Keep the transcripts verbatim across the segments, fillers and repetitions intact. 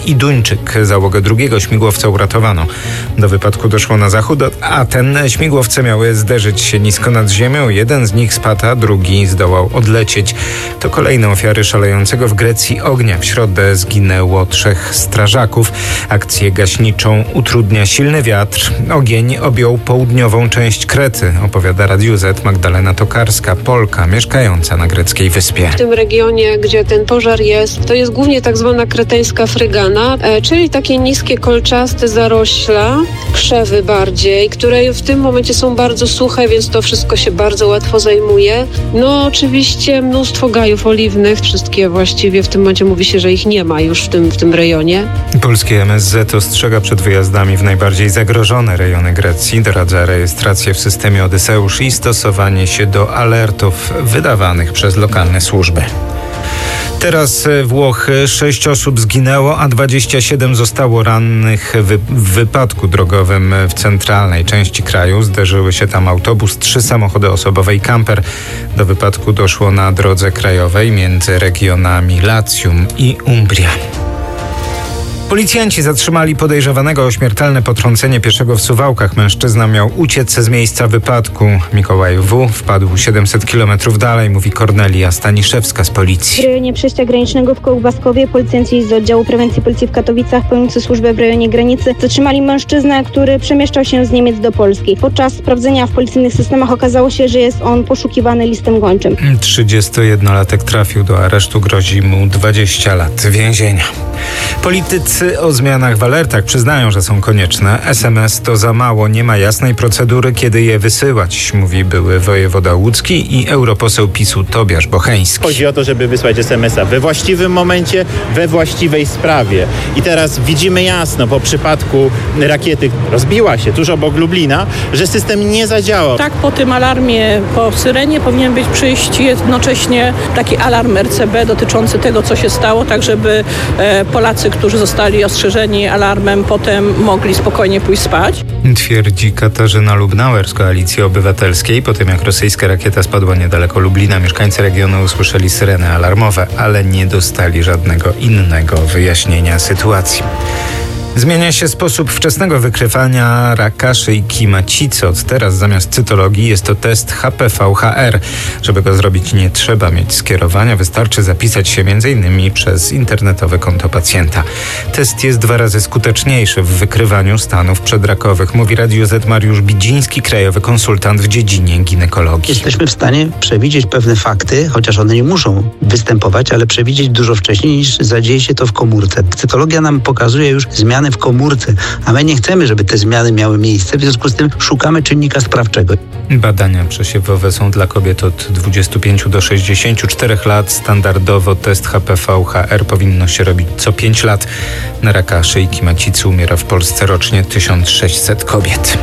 i Duńczyk. Załogę drugiego śmigłowca uratowano. Do wypadku doszło na zachód, a ten śmigłowce miały zderzyć się nisko nad ziemią. Jeden z nich spadł, a drugi zdołał odlecieć. To kolejne ofiary szalejącego w Grecji ognia. W środę zginęło trzech strażaków. Akcję gaśniczą utrudnia silny wiatr. Ogień objął południową część Krety, opowiada Radiu Z Magdalena Tokarska, Polka mieszkająca na greckiej wyspie. W tym regionie, gdzie ten pożar jest, to jest głównie tak zwana kreteńska frygana, e, czyli takie niskie, kolczaste zarośla, krzewy bardziej, które w tym momencie są bardzo suche, więc to wszystko się bardzo łatwo zajmuje. No oczywiście mnóstwo gajów oliwnych, wszystkie właściwie w tym momencie mówi się, że ich nie ma już w tym, w tym rejonie. Polskie M S Z ostrzega przed wyjazdami w najbardziej zagrożone rejony Grecji, doradza rejestrację w systemie Odyseusz i stosowanie się do alertów wydawanych przez lokalne służby. Teraz Włochy. Sześć osób zginęło, a dwadzieścia siedem zostało rannych w wypadku drogowym w centralnej części kraju. Zderzyły się tam autobus, trzy samochody osobowe i kamper. Do wypadku doszło na drodze krajowej między regionami Latium i Umbria. Policjanci zatrzymali podejrzewanego o śmiertelne potrącenie pieszego w Suwałkach. Mężczyzna miał uciec z miejsca wypadku. Mikołaj W. wpadł siedemset kilometrów dalej, mówi Kornelia Staniszewska z policji. W rejonie przejścia granicznego w Kołbaskowie policjanci z oddziału prewencji policji w Katowicach, pełniący służbę w rejonie granicy, zatrzymali mężczyznę, który przemieszczał się z Niemiec do Polski. Podczas sprawdzenia w policyjnych systemach okazało się, że jest on poszukiwany listem gończym. trzydziestojednolatek trafił do aresztu, grozi mu dwadzieścia lat więzienia. Politycy o zmianach w alertach przyznają, że są konieczne. S M S to za mało, nie ma jasnej procedury, kiedy je wysyłać, mówi były wojewoda łódzki i europoseł PiSu Tobiasz Bocheński. Chodzi o to, żeby wysłać es em es a we właściwym momencie, we właściwej sprawie. I teraz widzimy jasno po przypadku rakiety, rozbiła się tuż obok Lublina, że system nie zadziałał. Tak, po tym alarmie, po syrenie powinien być przyjść jednocześnie taki alarm R C B dotyczący tego, co się stało, tak żeby e, Polacy, którzy zostali ostrzeżeni alarmem, potem mogli spokojnie pójść spać. Twierdzi Katarzyna Lubnauer z Koalicji Obywatelskiej. Po tym jak rosyjska rakieta spadła niedaleko Lublina, mieszkańcy regionu usłyszeli syreny alarmowe, ale nie dostali żadnego innego wyjaśnienia sytuacji. Zmienia się sposób wczesnego wykrywania raka szyjki macicy. Od teraz zamiast cytologii jest to test H P V H R. Żeby go zrobić, nie trzeba mieć skierowania, wystarczy zapisać się między innymi przez internetowe konto pacjenta. Test jest dwa razy skuteczniejszy w wykrywaniu stanów przedrakowych, mówi Radiu Z Mariusz Bidziński, krajowy konsultant w dziedzinie ginekologii. Jesteśmy w stanie przewidzieć pewne fakty, chociaż one nie muszą występować, ale przewidzieć dużo wcześniej, niż zadzieje się to w komórce. Cytologia nam pokazuje już zmiany w komórce, a my nie chcemy, żeby te zmiany miały miejsce, w związku z tym szukamy czynnika sprawczego. Badania przesiewowe są dla kobiet od dwudziestu pięciu do sześćdziesięciu czterech lat. Standardowo test H P V H R powinno się robić co pięć lat. Na raka szyjki macicy umiera w Polsce rocznie tysiąc sześćset kobiet.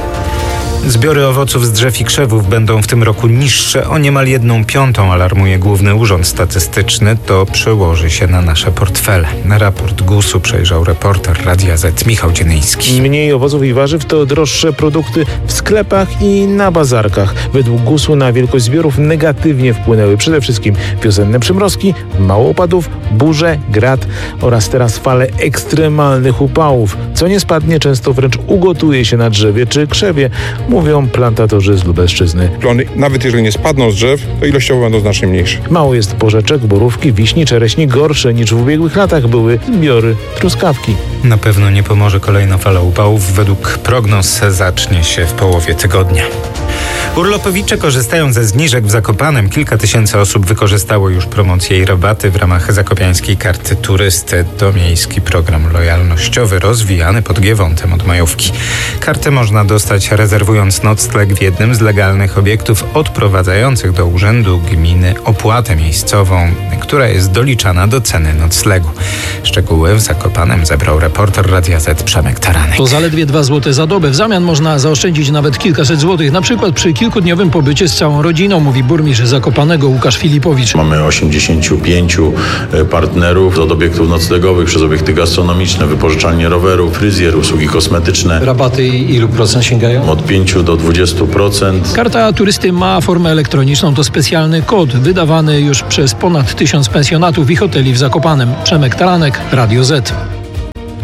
Zbiory owoców z drzew i krzewów będą w tym roku niższe o niemal jedną piątą, alarmuje Główny Urząd Statystyczny. To przełoży się na nasze portfele. Raport gusu przejrzał reporter Radia Z Michał Dzienyński. Mniej owoców i warzyw to droższe produkty w sklepach i na bazarkach. Według gusu na wielkość zbiorów negatywnie wpłynęły przede wszystkim wiosenne przymrozki, mało opadów, burze, grad oraz teraz fale ekstremalnych upałów. Co nie spadnie, często wręcz ugotuje się na drzewie czy krzewie, mówią plantatorzy z Lubelszczyzny. Plony, nawet jeżeli nie spadną z drzew, to ilościowo będą znacznie mniejsze. Mało jest porzeczek, borówki, wiśni, czereśni. Gorsze niż w ubiegłych latach były zbiory truskawki. Na pewno nie pomoże kolejna fala upałów. Według prognoz zacznie się w połowie tygodnia. Urlopowicze korzystają ze zniżek w Zakopanem. Kilka tysięcy osób wykorzystało już promocje i rabaty w ramach zakopiańskiej karty turysty. To miejski program lojalnościowy rozwijany pod Giewontem od majówki. Kartę można dostać rezerwując nocleg w jednym z legalnych obiektów odprowadzających do urzędu gminy opłatę miejscową, która jest doliczana do ceny noclegu. Szczegóły w Zakopanem zebrał reporter Radia Z Przemek Taranek. To zaledwie dwa złote za dobę. W zamian można zaoszczędzić nawet kilkaset złotych, na przykład przy kilkudniowym pobycie z całą rodziną, mówi burmistrz Zakopanego Łukasz Filipowicz. Mamy osiemdziesięciu pięciu partnerów od obiektów noclegowych przez obiekty gastronomiczne, wypożyczalnie rowerów, fryzjer, usługi kosmetyczne. Rabaty ilu procent sięgają? Od pięciu do dwudziestu procent. Karta turysty ma formę elektroniczną. To specjalny kod wydawany już przez ponad tysiąc pensjonatów i hoteli w Zakopanem. Przemek Taranek, Radio Z.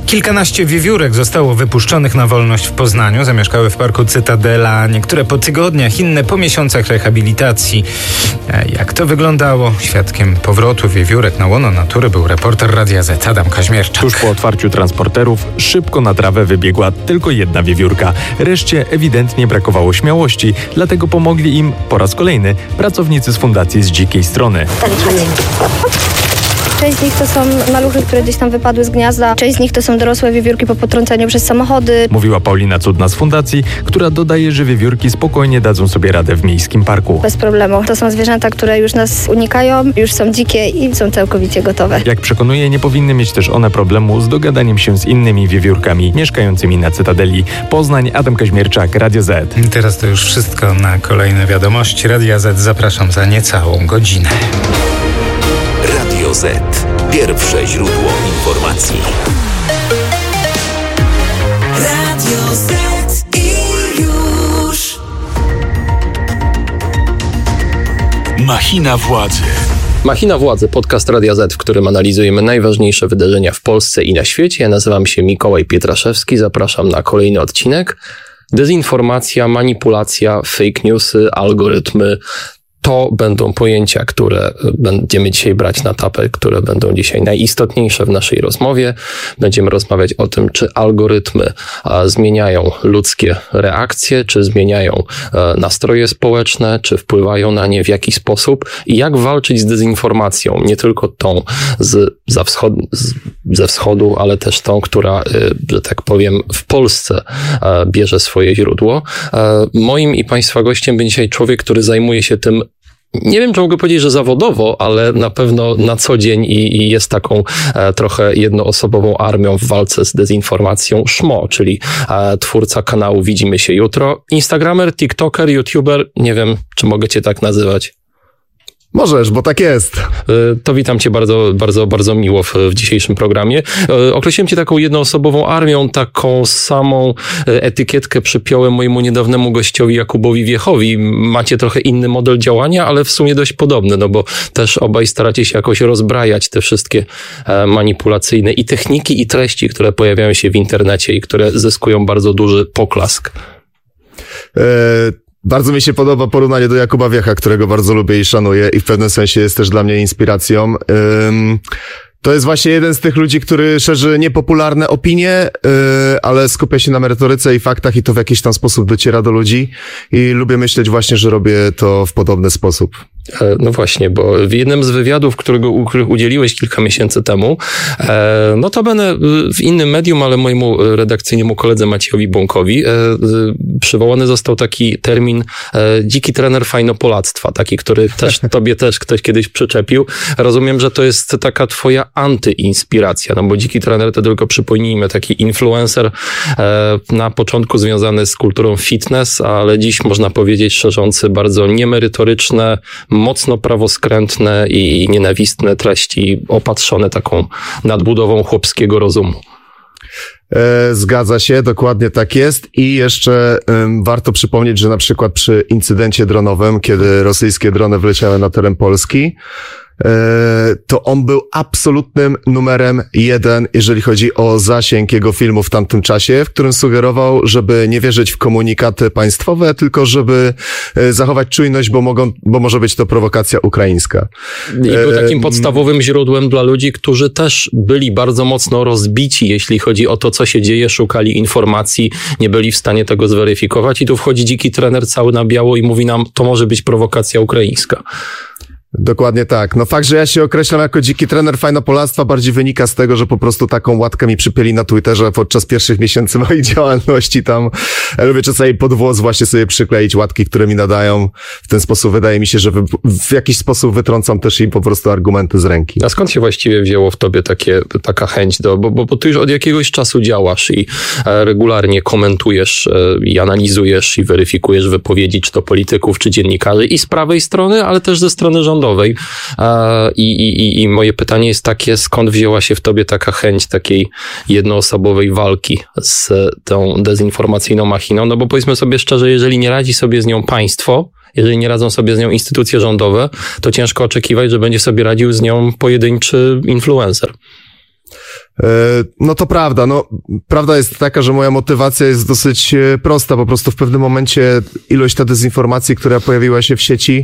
Kilkanaście wiewiórek zostało wypuszczonych na wolność w Poznaniu. Zamieszkały w parku Cytadela, niektóre po tygodniach, inne po miesiącach rehabilitacji. Jak to wyglądało? Świadkiem powrotu wiewiórek na łono natury był reporter Radia Z, Adam Kaźmierczak. Tuż po otwarciu transporterów szybko na trawę wybiegła tylko jedna wiewiórka. Reszcie ewidentnie brakowało śmiałości, dlatego pomogli im po raz kolejny pracownicy z Fundacji Z Dzikiej Strony. Część z nich to są maluchy, które gdzieś tam wypadły z gniazda. Część z nich to są dorosłe wiewiórki po potrąceniu przez samochody. Mówiła Paulina Cudna z Fundacji, która dodaje, że wiewiórki spokojnie dadzą sobie radę w miejskim parku. Bez problemu. To są zwierzęta, które już nas unikają, już są dzikie i są całkowicie gotowe. Jak przekonuje, nie powinny mieć też one problemu z dogadaniem się z innymi wiewiórkami mieszkającymi na Cytadeli. Poznań, Adam Kaźmierczak, Radio Z. I teraz to już wszystko na kolejne wiadomości. Radia Z zapraszam za niecałą godzinę. Radio Z. Pierwsze źródło informacji. Radio Z i już. Machina władzy. Machina władzy, podcast Radia Z, w którym analizujemy najważniejsze wydarzenia w Polsce i na świecie. Ja nazywam się Mikołaj Pietraszewski, zapraszam na kolejny odcinek. Dezinformacja, manipulacja, fake newsy, algorytmy. To będą pojęcia, które będziemy dzisiaj brać na tapet, które będą dzisiaj najistotniejsze w naszej rozmowie. Będziemy rozmawiać o tym, czy algorytmy zmieniają ludzkie reakcje, czy zmieniają nastroje społeczne, czy wpływają na nie w jakiś sposób i jak walczyć z dezinformacją, nie tylko tą z, za wschod, z, ze wschodu, ale też tą, która, że tak powiem, w Polsce bierze swoje źródło. Moim i Państwa gościem będzie dzisiaj człowiek, który zajmuje się tym, nie wiem, czy mogę powiedzieć, że zawodowo, ale na pewno na co dzień i, i jest taką e, trochę jednoosobową armią w walce z dezinformacją. Szmo, czyli e, twórca kanału Widzimy się jutro, instagramer, tiktoker, youtuber, nie wiem, czy mogę cię tak nazywać. Możesz, bo tak jest. To witam cię bardzo, bardzo, bardzo miło w, w dzisiejszym programie. Określiłem cię taką jednoosobową armią, taką samą etykietkę przypiąłem mojemu niedawnemu gościowi Jakubowi Wiechowi. Macie trochę inny model działania, ale w sumie dość podobny, no bo też obaj staracie się jakoś rozbrajać te wszystkie manipulacyjne i techniki, i treści, które pojawiają się w internecie i które zyskują bardzo duży poklask. E- Bardzo mi się podoba porównanie do Jakuba Wiecha, którego bardzo lubię i szanuję i w pewnym sensie jest też dla mnie inspiracją. Ym, to jest właśnie jeden z tych ludzi, który szerzy niepopularne opinie, yy, ale skupia się na merytoryce i faktach i to w jakiś tam sposób dociera do ludzi i lubię myśleć właśnie, że robię to w podobny sposób. No właśnie, bo w jednym z wywiadów, którego, których udzieliłeś kilka miesięcy temu, e, notabene w innym medium, ale mojemu redakcyjnemu koledze Maciejowi Bąkowi, e, przywołany został taki termin e, dziki trener fajnopolactwa, taki, który też tobie też ktoś kiedyś przyczepił. Rozumiem, że to jest taka twoja antyinspiracja, no bo dziki trener to tylko, przypomnijmy, taki influencer e, na początku związany z kulturą fitness, ale dziś można powiedzieć szerzący bardzo niemerytoryczne, mocno prawoskrętne i nienawistne treści opatrzone taką nadbudową chłopskiego rozumu. E, zgadza się, dokładnie tak jest i jeszcze um, warto przypomnieć, że na przykład przy incydencie dronowym, kiedy rosyjskie drony wleciały na teren Polski, to on był absolutnym numerem jeden, jeżeli chodzi o zasięg jego filmu w tamtym czasie, w którym sugerował, żeby nie wierzyć w komunikaty państwowe, tylko żeby zachować czujność, bo mogą, bo może być to prowokacja ukraińska. I był takim podstawowym źródłem dla ludzi, którzy też byli bardzo mocno rozbici, jeśli chodzi o to, co się dzieje, szukali informacji, nie byli w stanie tego zweryfikować i tu wchodzi dziki trener cały na biało i mówi nam, to może być prowokacja ukraińska. Dokładnie tak. No fakt, że ja się określam jako dziki trener fajnopolactwa bardziej wynika z tego, że po prostu taką łatkę mi przypieli na Twitterze podczas pierwszych miesięcy mojej działalności tam. Ja lubię czasami pod włos właśnie sobie przykleić łatki, które mi nadają. W ten sposób wydaje mi się, że w jakiś sposób wytrącam też im po prostu argumenty z ręki. A skąd się właściwie wzięło w tobie takie, taka chęć do, bo, bo, bo ty już od jakiegoś czasu działasz i regularnie komentujesz i analizujesz i weryfikujesz wypowiedzi, czy to polityków, czy dziennikarzy i z prawej strony, ale też ze strony rządowej. I, i, I moje pytanie jest takie, skąd wzięła się w tobie taka chęć takiej jednoosobowej walki z tą dezinformacyjną machiną? No bo powiedzmy sobie szczerze, jeżeli nie radzi sobie z nią państwo, jeżeli nie radzą sobie z nią instytucje rządowe, to ciężko oczekiwać, że będzie sobie radził z nią pojedynczy influencer. No to prawda, no prawda jest taka, że moja motywacja jest dosyć prosta, po prostu w pewnym momencie ilość ta dezinformacji, która pojawiła się w sieci,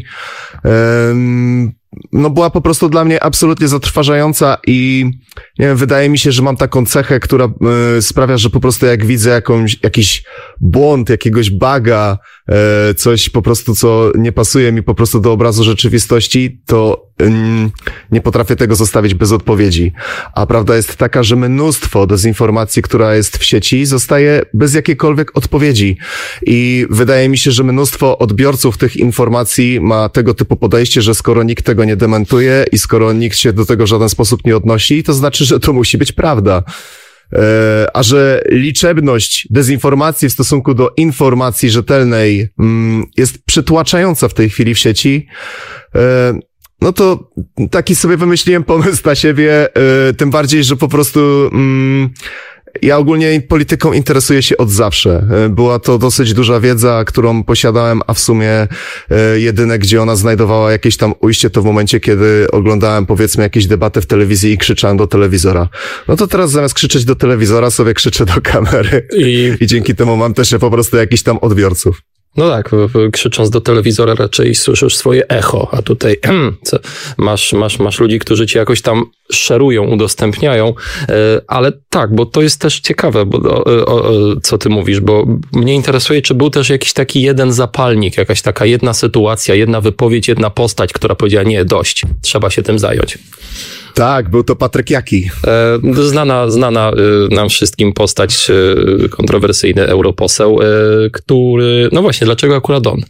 no była po prostu dla mnie absolutnie zatrważająca i nie wiem, wydaje mi się, że mam taką cechę, która y, sprawia, że po prostu jak widzę jakąś, jakiś błąd, jakiegoś buga, y, coś po prostu, co nie pasuje mi po prostu do obrazu rzeczywistości, to y, nie potrafię tego zostawić bez odpowiedzi. A prawda jest taka, że mnóstwo dezinformacji, która jest w sieci, zostaje bez jakiejkolwiek odpowiedzi. I wydaje mi się, że mnóstwo odbiorców tych informacji ma tego typu podejście, że skoro nikt tego nie dementuje i skoro nikt się do tego w żaden sposób nie odnosi, to znaczy, że to musi być prawda. E, a że liczebność dezinformacji w stosunku do informacji rzetelnej mm, jest przytłaczająca w tej chwili w sieci, e, no to taki sobie wymyśliłem pomysł na siebie, e, tym bardziej, że po prostu mm, ja ogólnie polityką interesuję się od zawsze. Była to dosyć duża wiedza, którą posiadałem, a w sumie jedyne, gdzie ona znajdowała jakieś tam ujście, to w momencie, kiedy oglądałem, powiedzmy, jakieś debaty w telewizji i krzyczałem do telewizora. No to teraz zamiast krzyczeć do telewizora, sobie krzyczę do kamery i, i dzięki temu mam też po prostu jakichś tam odbiorców. No tak, krzycząc do telewizora raczej słyszysz swoje echo, a tutaj co, masz, masz, masz ludzi, którzy ci jakoś tam szerują, udostępniają, ale tak, bo to jest też ciekawe, bo, o, o, co ty mówisz, bo mnie interesuje, czy był też jakiś taki jeden zapalnik, jakaś taka jedna sytuacja, jedna wypowiedź, jedna postać, która powiedziała, nie, dość, trzeba się tym zająć. Tak, był to Patryk Jaki. Znana, znana nam wszystkim postać, kontrowersyjny europoseł, który, no właśnie, dlaczego akurat on?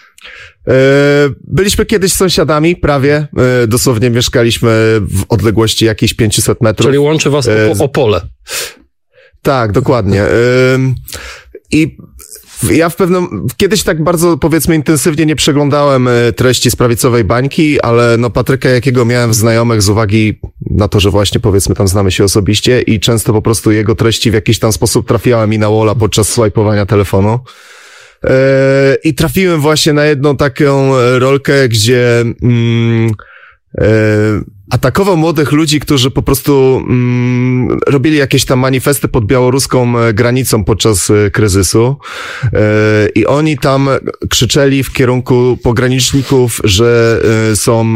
Byliśmy kiedyś sąsiadami, prawie, dosłownie mieszkaliśmy w odległości jakichś pięćset metrów. Czyli łączy was o, Opole. Tak, dokładnie. I ja w pewnym, kiedyś tak bardzo, powiedzmy, intensywnie nie przeglądałem treści z prawicowej bańki, ale no Patryka Jakiego miałem w znajomych z uwagi na to, że właśnie, powiedzmy, tam znamy się osobiście i często po prostu jego treści w jakiś tam sposób trafiały mi na walla podczas swajpowania telefonu. I trafiłem właśnie na jedną taką rolkę, gdzie mm, atakował młodych ludzi, którzy po prostu mm, robili jakieś tam manifesty pod białoruską granicą podczas kryzysu i oni tam krzyczeli w kierunku pograniczników, że są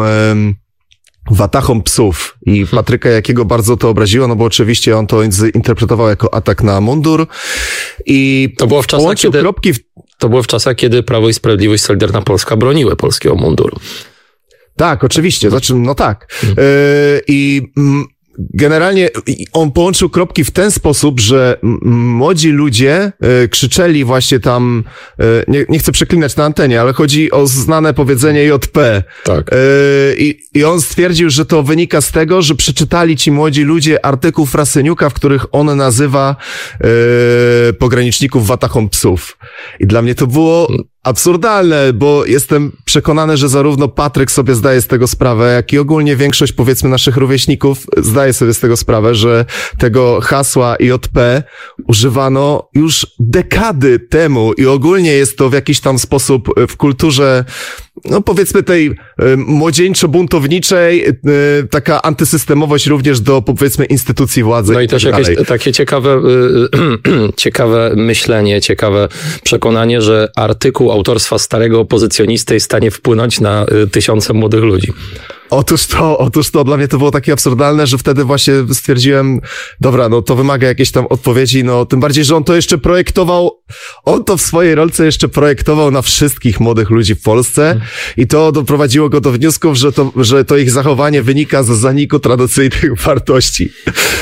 watachą psów i Patryka Jakiego bardzo to obraziło, no bo oczywiście on to zinterpretował jako atak na mundur i to było w czasach, kiedy, kropki w... to było w czasach, kiedy Prawo i Sprawiedliwość, Solidarna Polska broniły polskiego munduru. Tak, oczywiście, znaczy, no tak. Yy, I generalnie on połączył kropki w ten sposób, że młodzi ludzie y, krzyczeli właśnie tam, y, nie, nie chcę przeklinać na antenie, ale chodzi o znane powiedzenie J P. Tak. Y, i, I on stwierdził, że to wynika z tego, że przeczytali ci młodzi ludzie artykuł Frasyniuka, w których on nazywa y, pograniczników watachą psów. I dla mnie to było absurdalne, bo jestem przekonany, że zarówno Patryk sobie zdaje z tego sprawę, jak i ogólnie większość, powiedzmy, naszych rówieśników zdaje sobie z tego sprawę, że tego hasła J P używano już dekady temu i ogólnie jest to w jakiś tam sposób w kulturze, no powiedzmy tej y, młodzieńczo-buntowniczej, y, taka antysystemowość również do, powiedzmy, instytucji władzy. No i też jakieś takie ciekawe, y, ciekawe myślenie, ciekawe przekonanie, że artykuł autorstwa starego opozycjonisty jest w stanie wpłynąć na y, tysiące młodych ludzi. Otóż to, otóż to, dla mnie to było takie absurdalne, że wtedy właśnie stwierdziłem, dobra, no to wymaga jakiejś tam odpowiedzi, no tym bardziej, że on to jeszcze projektował, on to w swojej rolce jeszcze projektował na wszystkich młodych ludzi w Polsce i to doprowadziło go do wniosków, że to, że to ich zachowanie wynika z zaniku tradycyjnych wartości.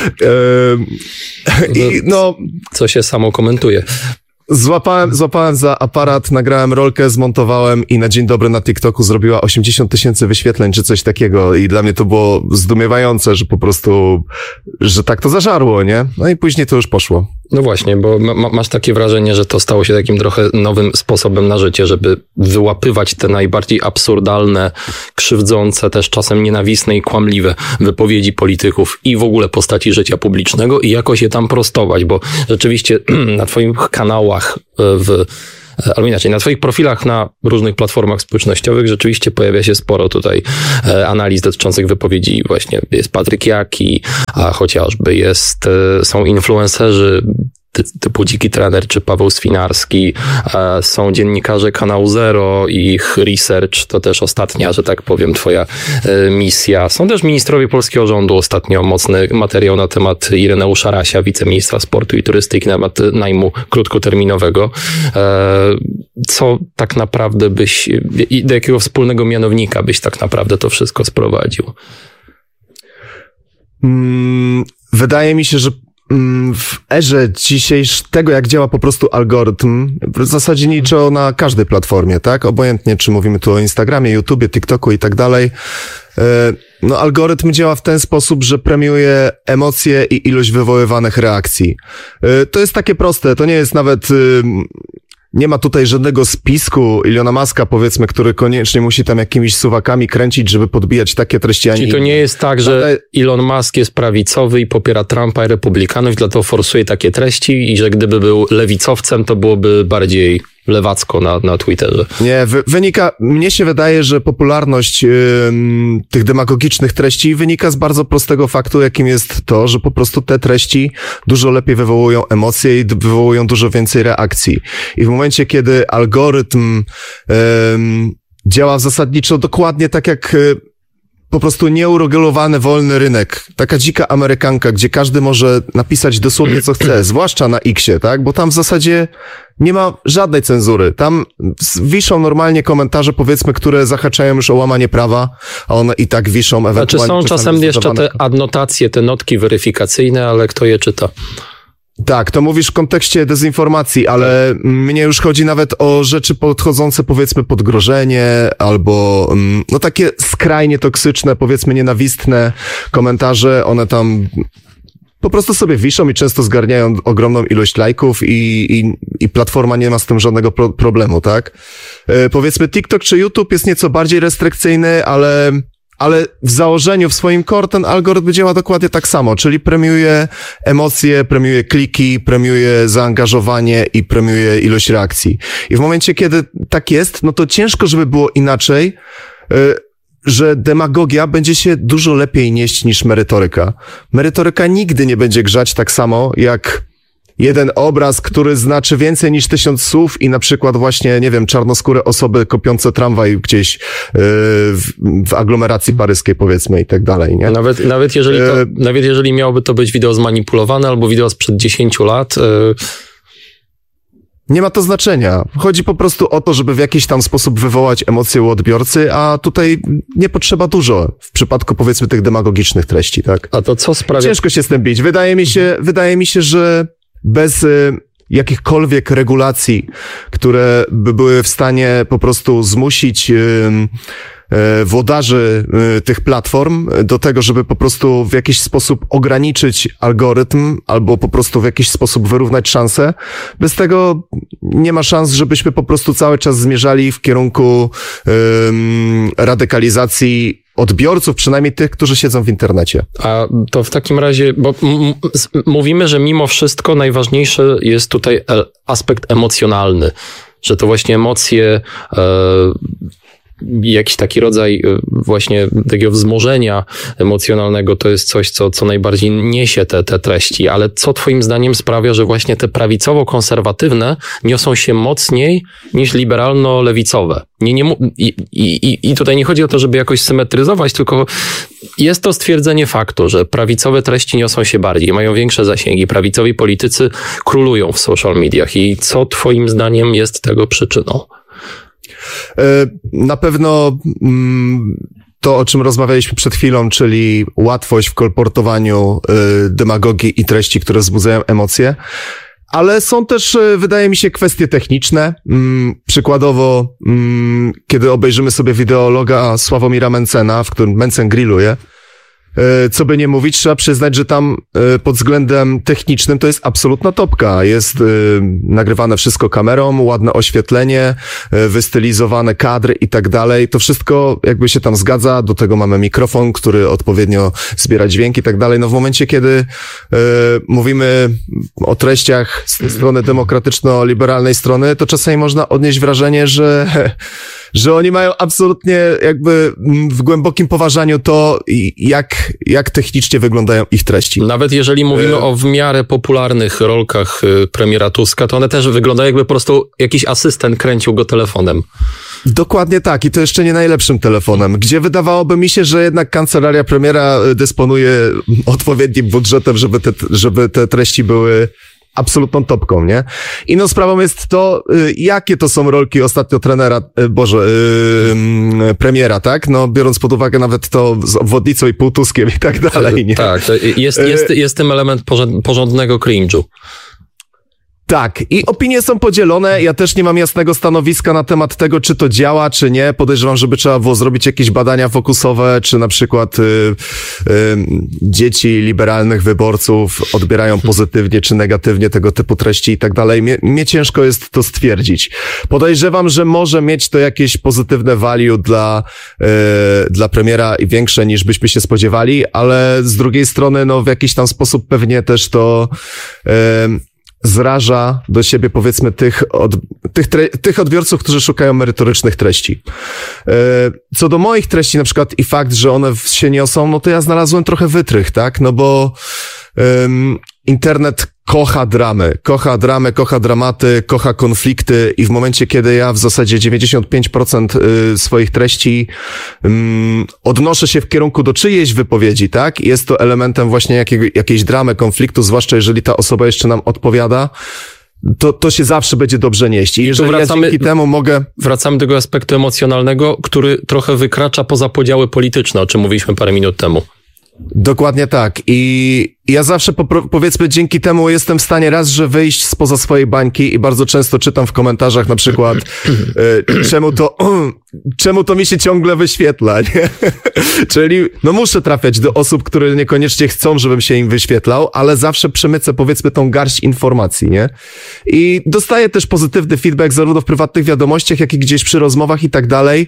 Ehm, i no... Co się samo komentuje. Złapałem, złapałem za aparat, nagrałem rolkę, zmontowałem i na dzień dobry na TikToku zrobiła osiemdziesiąt tysięcy wyświetleń czy coś takiego i dla mnie to było zdumiewające, że po prostu, że tak to zażarło, nie? No i później to już poszło. No właśnie, bo ma, masz takie wrażenie, że to stało się takim trochę nowym sposobem na życie, żeby wyłapywać te najbardziej absurdalne, krzywdzące, też czasem nienawistne i kłamliwe wypowiedzi polityków i w ogóle postaci życia publicznego i jakoś je tam prostować, bo rzeczywiście na twoich kanałach w albo inaczej, na twoich profilach na różnych platformach społecznościowych rzeczywiście pojawia się sporo tutaj analiz dotyczących wypowiedzi. Właśnie jest Patryk Jaki, a chociażby jest, są influencerzy typu Dziki Trener czy Paweł Swinarski, są dziennikarze Kanału Zero, ich research to też ostatnia, że tak powiem, twoja misja. Są też ministrowie polskiego rządu, ostatnio mocny materiał na temat Ireneusza Rasia, wiceministra sportu i turystyki, na temat najmu krótkoterminowego. Co tak naprawdę byś, do jakiego wspólnego mianownika byś tak naprawdę to wszystko sprowadził? Hmm, wydaje mi się, że w erze dzisiejszej tego, jak działa po prostu algorytm, w zasadzie niczo na każdej platformie, tak? Obojętnie, czy mówimy tu o Instagramie, YouTubie, TikToku i tak dalej. No, algorytm działa w ten sposób, że premiuje emocje i ilość wywoływanych reakcji. To jest takie proste, to nie jest nawet... Nie ma tutaj żadnego spisku Ilona Muska, powiedzmy, który koniecznie musi tam jakimiś suwakami kręcić, żeby podbijać takie treści. Czyli to nie jest tak, że Elon Musk jest prawicowy i popiera Trumpa i republikanów, dlatego forsuje takie treści i że gdyby był lewicowcem, to byłoby bardziej lewacko na, na Twitterze. Nie, wy, wynika, mnie się wydaje, że popularność yy, tych demagogicznych treści wynika z bardzo prostego faktu, jakim jest to, że po prostu te treści dużo lepiej wywołują emocje i wywołują dużo więcej reakcji. I w momencie, kiedy algorytm yy, działa zasadniczo dokładnie tak jak yy, po prostu nieuregulowany wolny rynek, taka dzika Amerykanka, gdzie każdy może napisać dosłownie co chce, zwłaszcza na Xie, tak? Bo tam w zasadzie nie ma żadnej cenzury. Tam wiszą normalnie komentarze, powiedzmy, które zahaczają już o łamanie prawa, a one i tak wiszą ewentualnie. Znaczy są czasem jeszcze te adnotacje, te notki weryfikacyjne, ale kto je czyta? Tak, to mówisz w kontekście dezinformacji, ale tak. Mnie już chodzi nawet o rzeczy podchodzące, powiedzmy, pod grożenie albo no takie skrajnie toksyczne, powiedzmy nienawistne komentarze, one tam po prostu sobie wiszą i często zgarniają ogromną ilość lajków i, i, i platforma nie ma z tym żadnego pro, problemu, tak? Yy, powiedzmy TikTok czy YouTube jest nieco bardziej restrykcyjny, ale... Ale w założeniu, w swoim core ten algorytm działa dokładnie tak samo, czyli premiuje emocje, premiuje kliki, premiuje zaangażowanie i premiuje ilość reakcji. I w momencie, kiedy tak jest, no to ciężko, żeby było inaczej, yy, że demagogia będzie się dużo lepiej nieść niż merytoryka. Merytoryka nigdy nie będzie grzać tak samo jak jeden obraz, który znaczy więcej niż tysiąc słów i na przykład właśnie, nie wiem, czarnoskóre osoby kopiące tramwaj gdzieś yy, w, w aglomeracji paryskiej, powiedzmy, i tak dalej, nie? Nawet, nawet jeżeli to, yy, nawet jeżeli miałoby to być wideo zmanipulowane albo wideo sprzed dziesięciu lat... Yy... Nie ma to znaczenia. Chodzi po prostu o to, żeby w jakiś tam sposób wywołać emocje u odbiorcy, a tutaj nie potrzeba dużo w przypadku, powiedzmy, tych demagogicznych treści, tak? A to co sprawia... Ciężko się z tym bić. Wydaje mi się, wydaje mi się, że bez y, jakichkolwiek regulacji, które by były w stanie po prostu zmusić y, y, włodarzy y, tych platform do tego, żeby po prostu w jakiś sposób ograniczyć algorytm albo po prostu w jakiś sposób wyrównać szanse. Bez tego nie ma szans, żebyśmy po prostu cały czas zmierzali w kierunku y, radykalizacji odbiorców, przynajmniej tych, którzy siedzą w internecie. A to w takim razie, bo m- m- mówimy, że mimo wszystko najważniejszy jest tutaj aspekt emocjonalny, że to właśnie emocje, e, jakiś taki rodzaj właśnie takiego wzmożenia emocjonalnego to jest coś, co, co najbardziej niesie te, te treści, ale co twoim zdaniem sprawia, że właśnie te prawicowo-konserwatywne niosą się mocniej niż liberalno-lewicowe? Nie, nie, i, i, I tutaj nie chodzi o to, żeby jakoś symetryzować, tylko jest to stwierdzenie faktu, że prawicowe treści niosą się bardziej, mają większe zasięgi, prawicowi politycy królują w social mediach i co twoim zdaniem jest tego przyczyną? Na pewno to, o czym rozmawialiśmy przed chwilą, czyli łatwość w kolportowaniu demagogii i treści, które wzbudzają emocje, ale są też, wydaje mi się, kwestie techniczne. Przykładowo, kiedy obejrzymy sobie wideologa Sławomira Mencena, w którym Mencen grilluje, co by nie mówić, trzeba przyznać, że tam pod względem technicznym to jest absolutna topka. Jest nagrywane wszystko kamerą, ładne oświetlenie, wystylizowane kadry i tak dalej. To wszystko jakby się tam zgadza. Do tego mamy mikrofon, który odpowiednio zbiera dźwięk i tak dalej. No w momencie, kiedy mówimy o treściach z strony demokratyczno-liberalnej strony, to czasami można odnieść wrażenie, że że oni mają absolutnie jakby w głębokim poważaniu to, jak, jak technicznie wyglądają ich treści. Nawet jeżeli mówimy y- o w miarę popularnych rolkach premiera Tuska, to one też wyglądają jakby po prostu jakiś asystent kręcił go telefonem. Dokładnie tak i to jeszcze nie najlepszym telefonem, gdzie wydawałoby mi się, że jednak kancelaria premiera dysponuje odpowiednim budżetem, żeby te, żeby te treści były absolutną topką, nie? Inną sprawą jest to, jakie to są rolki ostatnio trenera, Boże, yy, premiera, tak? No, biorąc pod uwagę nawet to z obwodnicą i półtuskiem i tak dalej, nie? Tak, jest, jest, jest tym element porządnego cringe'u. Tak, i opinie są podzielone, ja też nie mam jasnego stanowiska na temat tego, czy to działa, czy nie. Podejrzewam, żeby trzeba było zrobić jakieś badania fokusowe, czy na przykład y, y, dzieci liberalnych wyborców odbierają pozytywnie, czy negatywnie tego typu treści i tak dalej. Mnie, mnie ciężko jest to stwierdzić. Podejrzewam, że może mieć to jakieś pozytywne value dla, y, dla premiera i większe niż byśmy się spodziewali, ale z drugiej strony, no w jakiś tam sposób pewnie też to y, zraża do siebie, powiedzmy, tych, od, tych, tre, tych odbiorców, którzy szukają merytorycznych treści. Co do moich treści, na przykład i fakt, że one się niosą, no to ja znalazłem trochę wytrych, tak? No bo um, internet kocha dramy, kocha dramy, kocha dramaty, kocha konflikty i w momencie, kiedy ja w zasadzie dziewięćdziesiąt pięć procent swoich treści um, odnoszę się w kierunku do czyjejś wypowiedzi, tak? Jest to elementem właśnie jakiego, jakiejś dramy, konfliktu, zwłaszcza jeżeli ta osoba jeszcze nam odpowiada, to, to się zawsze będzie dobrze nieść. I jeżeli wracamy, ja dzięki temu mogę... Wracamy do tego aspektu emocjonalnego, który trochę wykracza poza podziały polityczne, o czym mówiliśmy parę minut temu. Dokładnie tak. I ja zawsze popro- powiedzmy dzięki temu jestem w stanie raz, że wyjść spoza swojej bańki i bardzo często czytam w komentarzach na przykład y, czemu to czemu to mi się ciągle wyświetla, nie? Czyli no muszę trafiać do osób, które niekoniecznie chcą, żebym się im wyświetlał, ale zawsze przemycę powiedzmy tą garść informacji, nie? I dostaję też pozytywny feedback zarówno w prywatnych wiadomościach, jak i gdzieś przy rozmowach i tak dalej,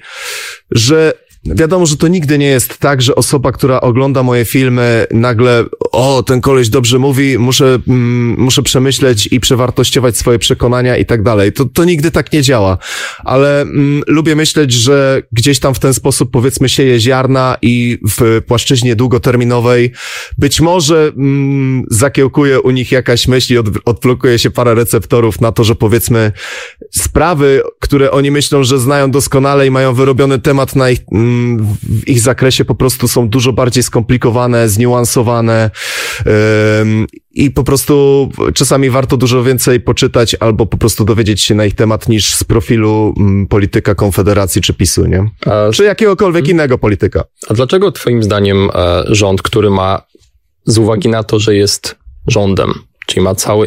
że wiadomo, że to nigdy nie jest tak, że osoba, która ogląda moje filmy nagle, o, ten koleś dobrze mówi, muszę, mm, muszę przemyśleć i przewartościować swoje przekonania i tak dalej. To, to nigdy tak nie działa. Ale mm, lubię myśleć, że gdzieś tam w ten sposób powiedzmy sieje ziarna i w płaszczyźnie długoterminowej być może mm, zakiełkuje u nich jakaś myśl i od, odblokuje się parę receptorów na to, że powiedzmy sprawy, które oni myślą, że znają doskonale i mają wyrobiony temat na ich w ich zakresie po prostu są dużo bardziej skomplikowane, zniuansowane ym, i po prostu czasami warto dużo więcej poczytać albo po prostu dowiedzieć się na ich temat niż z profilu ym, polityka Konfederacji czy PiSu, nie? A, czy jakiegokolwiek hmm. innego polityka. A dlaczego twoim zdaniem e, rząd, który ma z uwagi na to, że jest rządem, czyli ma całe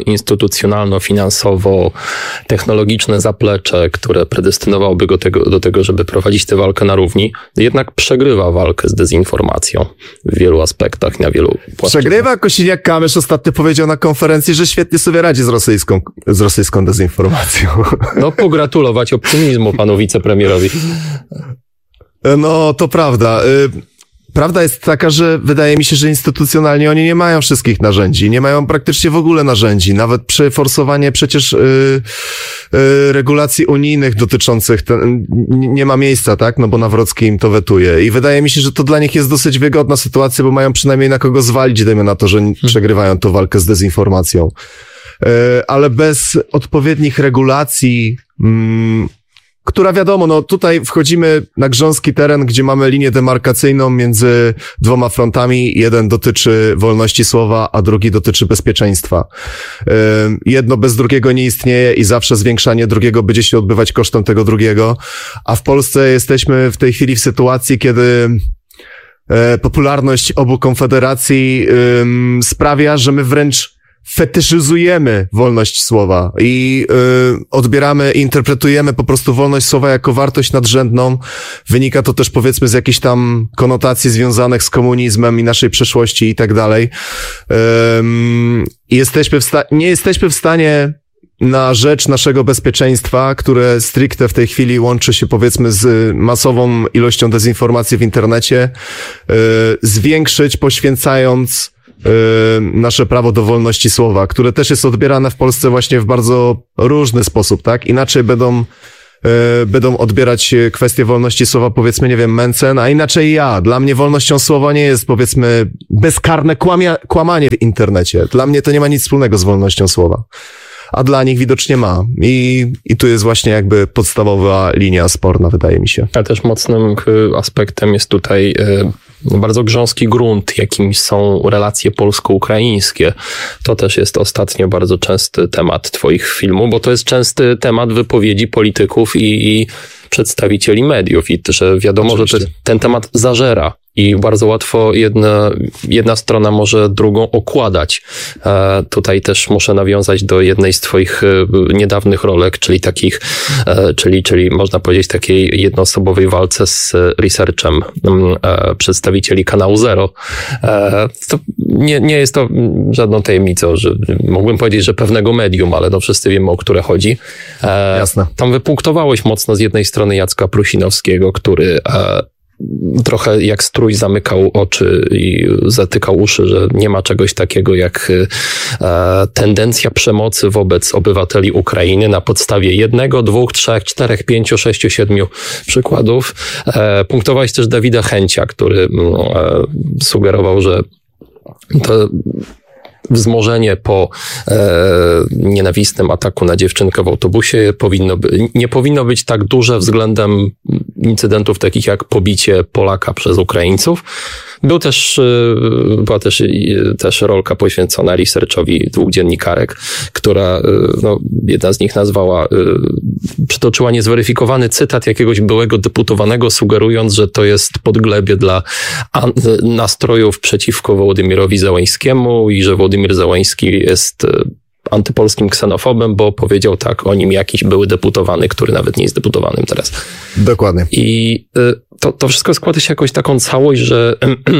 instytucjonalno-finansowo-technologiczne zaplecze, które predestynowałoby go tego, do tego, żeby prowadzić tę walkę na równi, jednak przegrywa walkę z dezinformacją w wielu aspektach, na wielu płaszczyznach. Przegrywa? Kosiniak-Kamysz ostatnio powiedział na konferencji, że świetnie sobie radzi z rosyjską, z rosyjską dezinformacją. No pogratulować optymizmu panu wicepremierowi. No, to prawda. Prawda jest taka, że wydaje mi się, że instytucjonalnie oni nie mają wszystkich narzędzi, nie mają praktycznie w ogóle narzędzi, nawet przy forsowaniu przecież yy, yy, regulacji unijnych dotyczących ten, nie ma miejsca, tak, no bo Nawrocki im to wetuje i wydaje mi się, że to dla nich jest dosyć wygodna sytuacja, bo mają przynajmniej na kogo zwalić, dajmy na to, że hmm. przegrywają tę walkę z dezinformacją. Yy, ale bez odpowiednich regulacji, yy, która wiadomo, no tutaj wchodzimy na grząski teren, gdzie mamy linię demarkacyjną między dwoma frontami. Jeden dotyczy wolności słowa, a drugi dotyczy bezpieczeństwa. Jedno bez drugiego nie istnieje i zawsze zwiększanie drugiego będzie się odbywać kosztem tego drugiego. A w Polsce jesteśmy w tej chwili w sytuacji, kiedy popularność obu konfederacji sprawia, że my wręcz fetyszyzujemy wolność słowa i y, odbieramy, interpretujemy po prostu wolność słowa jako wartość nadrzędną. Wynika to też powiedzmy z jakichś tam konotacji związanych z komunizmem i naszej przeszłości i tak dalej. I jesteśmy w sta- nie jesteśmy w stanie na rzecz naszego bezpieczeństwa, które stricte w tej chwili łączy się powiedzmy z masową ilością dezinformacji w internecie, yy, zwiększyć, poświęcając yy, nasze prawo do wolności słowa, które też jest odbierane w Polsce właśnie w bardzo różny sposób, tak? Inaczej będą yy, będą odbierać kwestię wolności słowa, powiedzmy, nie wiem, Mencen, a inaczej ja. Dla mnie wolnością słowa nie jest, powiedzmy, bezkarne kłamia- kłamanie w internecie. Dla mnie to nie ma nic wspólnego z wolnością słowa. A dla nich widocznie ma. I, i tu jest właśnie jakby podstawowa linia sporna, wydaje mi się. Ale też mocnym aspektem jest tutaj bardzo grząski grunt, jakim są relacje polsko-ukraińskie. To też jest ostatnio bardzo częsty temat twoich filmów, bo to jest częsty temat wypowiedzi polityków i, i przedstawicieli mediów i że wiadomo, Oczywiście. że to, ten temat zażera i bardzo łatwo jedna, jedna strona może drugą okładać. E, tutaj też muszę nawiązać do jednej z twoich e, niedawnych rolek, czyli takich, e, czyli, czyli można powiedzieć takiej jednoosobowej walce z researchem e, przedstawicieli kanału Zero. E, to nie, nie jest to żadną tajemnicą, że mógłbym powiedzieć, że pewnego medium, ale no wszyscy wiemy, o które chodzi. E, Jasne. Tam wypunktowałeś mocno z jednej strony Jacka Prusinowskiego, który e, trochę jak strój zamykał oczy i zatykał uszy, że nie ma czegoś takiego jak e, tendencja przemocy wobec obywateli Ukrainy na podstawie jednego, dwóch, trzech, czterech, pięciu, sześciu, siedmiu przykładów. E, punktowałeś też Dawida Chęcia, który e, sugerował, że to wzmożenie po e, nienawistnym ataku na dziewczynkę w autobusie powinno by, nie powinno być tak duże względem incydentów takich jak pobicie Polaka przez Ukraińców. Był też, była też, też rolka poświęcona researchowi dwóch dziennikarek, która, no, jedna z nich nazwała, przytoczyła niezweryfikowany cytat jakiegoś byłego deputowanego, sugerując, że to jest podglebie dla nastrojów przeciwko Wołodymyrowi Zełańskiemu i że Wołodymyr Zełański jest antypolskim ksenofobem, bo powiedział tak o nim jakiś były deputowany, który nawet nie jest deputowanym teraz. Dokładnie. I to, to wszystko składa się jakoś taką całość, że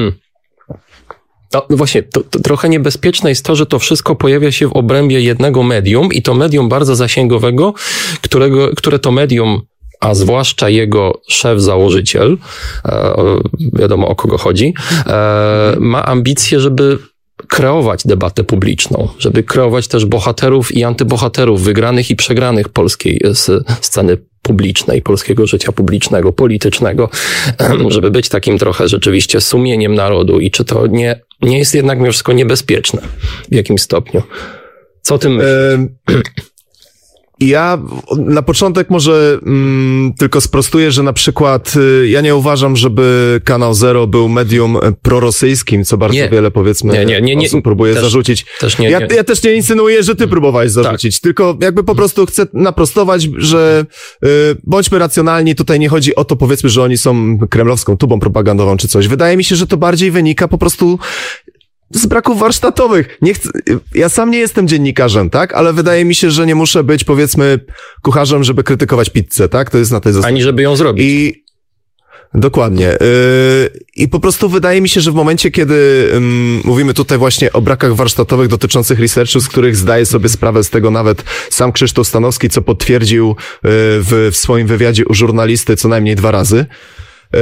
no właśnie, to, to trochę niebezpieczne jest to, że to wszystko pojawia się w obrębie jednego medium i to medium bardzo zasięgowego, którego, które to medium, a zwłaszcza jego szef, założyciel, e, wiadomo o kogo chodzi, e, ma ambicje, żeby kreować debatę publiczną, żeby kreować też bohaterów i antybohaterów, wygranych i przegranych polskiej sceny publicznej, polskiego życia publicznego, politycznego, żeby być takim trochę rzeczywiście sumieniem narodu i czy to nie, nie jest jednak mimo wszystko niebezpieczne w jakimś stopniu? Co o tym myślisz? Ja na początek może mm, tylko sprostuję, że na przykład y, ja nie uważam, żeby kanał Zero był medium prorosyjskim, co bardzo nie. wiele powiedzmy nie, nie, nie, nie, osób próbuje też, zarzucić. Też nie, ja, nie. ja też nie insynuuję, że ty próbowałeś zarzucić, tak. tylko jakby po prostu chcę naprostować, że y, bądźmy racjonalni, tutaj nie chodzi o to powiedzmy, że oni są kremlowską tubą propagandową czy coś. Wydaje mi się, że to bardziej wynika po prostu z braków warsztatowych. Nie chcę, ja sam nie jestem dziennikarzem, tak? Ale wydaje mi się, że nie muszę być, powiedzmy, kucharzem, żeby krytykować pizzę, tak? To jest na tej zasadzie. Ani żeby ją zrobić. I dokładnie. Yy, I po prostu wydaje mi się, że w momencie, kiedy yy, mówimy tutaj właśnie o brakach warsztatowych dotyczących researchu, z których zdaje sobie sprawę z tego nawet sam Krzysztof Stanowski, co potwierdził yy, w, w swoim wywiadzie u żurnalisty co najmniej dwa razy, yy,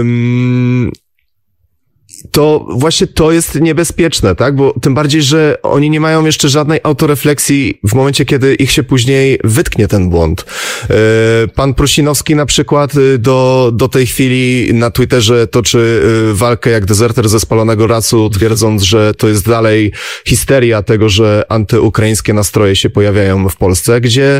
to właśnie to jest niebezpieczne, tak? Bo tym bardziej, że oni nie mają jeszcze żadnej autorefleksji w momencie, kiedy ich się później wytknie ten błąd. Pan Prusinowski na przykład do, do tej chwili na Twitterze toczy walkę jak dezerter ze spalonego rasu, twierdząc, że to jest dalej histeria tego, że antyukraińskie nastroje się pojawiają w Polsce, gdzie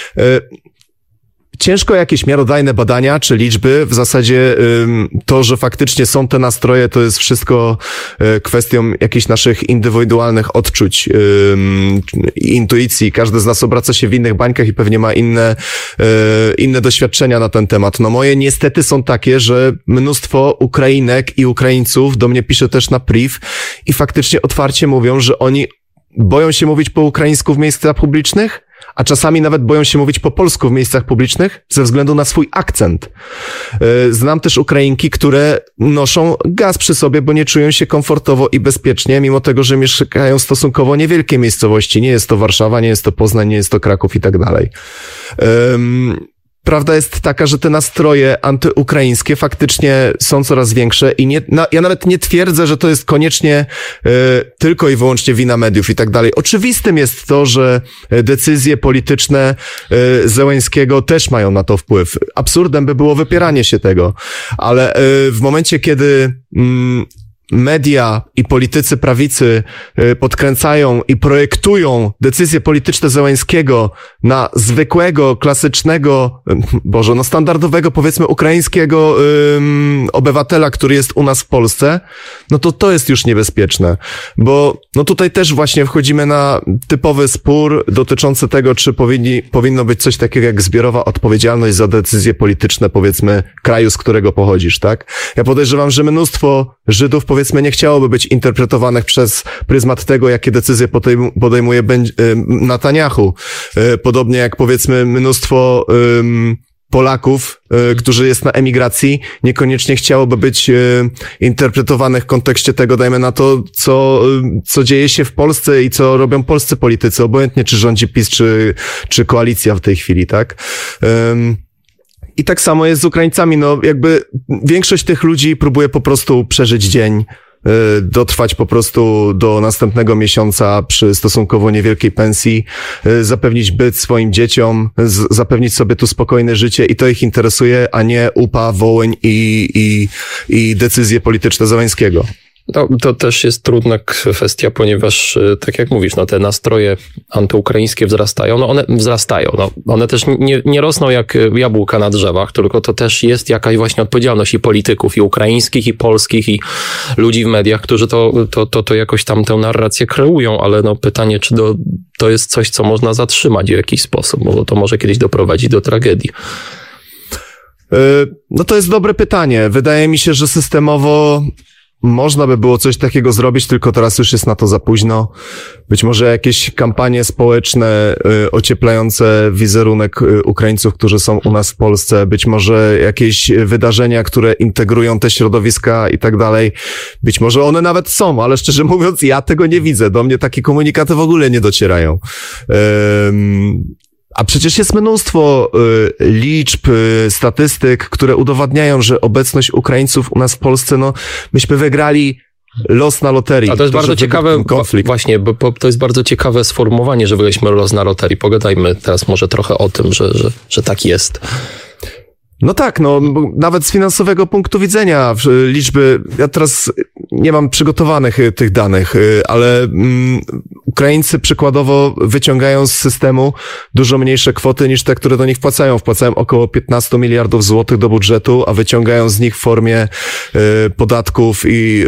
ciężko jakieś miarodajne badania czy liczby. W zasadzie to, że faktycznie są te nastroje, to jest wszystko kwestią jakichś naszych indywidualnych odczuć i intuicji. Każdy z nas obraca się w innych bańkach i pewnie ma inne, inne doświadczenia na ten temat. No moje niestety są takie, że mnóstwo Ukrainek i Ukraińców do mnie pisze też na priv i faktycznie otwarcie mówią, że oni boją się mówić po ukraińsku w miejscach publicznych, a czasami nawet boją się mówić po polsku w miejscach publicznych ze względu na swój akcent. Znam też Ukrainki, które noszą gaz przy sobie, bo nie czują się komfortowo i bezpiecznie, mimo tego, że mieszkają stosunkowo niewielkie miejscowości. Nie jest to Warszawa, nie jest to Poznań, nie jest to Kraków i tak dalej. Um, Prawda jest taka, że te nastroje antyukraińskie faktycznie są coraz większe i nie, na, ja nawet nie twierdzę, że to jest koniecznie y, tylko i wyłącznie wina mediów i tak dalej. Oczywistym jest to, że decyzje polityczne y, Zełenskiego też mają na to wpływ. Absurdem by było wypieranie się tego, ale y, w momencie, kiedy y, media i politycy prawicy podkręcają i projektują decyzje polityczne Zełenskiego na zwykłego, klasycznego, boże, no standardowego, powiedzmy, ukraińskiego um, obywatela, który jest u nas w Polsce, no to to jest już niebezpieczne, bo no tutaj też właśnie wchodzimy na typowy spór dotyczący tego, czy powinni, powinno być coś takiego jak zbiorowa odpowiedzialność za decyzje polityczne, powiedzmy, kraju, z którego pochodzisz, tak? Ja podejrzewam, że mnóstwo Żydów, powiedzmy, nie chciałoby być interpretowanych przez pryzmat tego, jakie decyzje podejmuje Netanyahu. Podobnie jak, powiedzmy, mnóstwo Polaków, którzy jest na emigracji, niekoniecznie chciałoby być interpretowanych w kontekście tego, dajmy na to, co, co dzieje się w Polsce i co robią polscy politycy, obojętnie czy rządzi PiS, czy, czy koalicja w tej chwili, tak? I tak samo jest z Ukraińcami, no jakby większość tych ludzi próbuje po prostu przeżyć dzień, dotrwać po prostu do następnego miesiąca przy stosunkowo niewielkiej pensji, zapewnić byt swoim dzieciom, zapewnić sobie tu spokojne życie i to ich interesuje, a nie U P A, Wołyń i, i, i decyzje polityczne Zełenskiego. To, to też jest trudna kwestia, ponieważ, tak jak mówisz, no te nastroje antyukraińskie wzrastają, no one wzrastają, no one też nie, nie rosną jak jabłka na drzewach, tylko to też jest jakaś właśnie odpowiedzialność i polityków, i ukraińskich, i polskich, i ludzi w mediach, którzy to, to, to, to jakoś tam tę narrację kreują, ale no pytanie, czy do, to jest coś, co można zatrzymać w jakiś sposób, bo to może kiedyś doprowadzić do tragedii. No to jest dobre pytanie. Wydaje mi się, że systemowo można by było coś takiego zrobić, tylko teraz już jest na to za późno. Być może jakieś kampanie społeczne y, ocieplające wizerunek y, Ukraińców, którzy są u nas w Polsce, być może jakieś wydarzenia, które integrują te środowiska i tak dalej. Być może one nawet są, ale szczerze mówiąc, ja tego nie widzę. Do mnie takie komunikaty w ogóle nie docierają. Ym... A przecież jest mnóstwo y, liczb, y, statystyk, które udowadniają, że obecność Ukraińców u nas w Polsce, no, myśmy wygrali los na loterii. A to jest bardzo ciekawe, konflikt. Właśnie, bo, bo to jest bardzo ciekawe sformułowanie, że wygraliśmy los na loterii. Pogadajmy teraz może trochę o tym, że, że, że tak jest. No tak, no nawet z finansowego punktu widzenia liczby, ja teraz nie mam przygotowanych tych danych, ale mm, Ukraińcy przykładowo wyciągają z systemu dużo mniejsze kwoty niż te, które do nich wpłacają. Wpłacają około piętnaście miliardów złotych do budżetu, a wyciągają z nich w formie y, podatków i,